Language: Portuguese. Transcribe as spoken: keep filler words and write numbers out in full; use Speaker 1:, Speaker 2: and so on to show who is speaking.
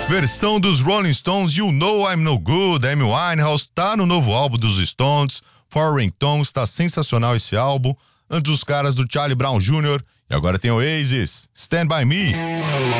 Speaker 1: Versão dos Rolling Stones, You Know I'm No Good, Amy Winehouse, tá no novo álbum dos Stones. Foreign Tongues, tá sensacional esse álbum. Antes os caras do Charlie Brown Júnior E agora tem Oasis, Stand By Me.